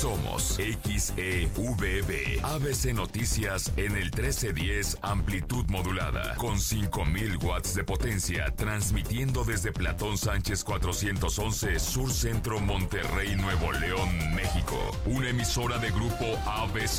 Somos XEVB, ABC Noticias en el 1310 amplitud modulada, con 5000 watts de potencia, transmitiendo desde Platón Sánchez 411, Sur Centro, Monterrey, Nuevo León, México. Una emisora de grupo ABC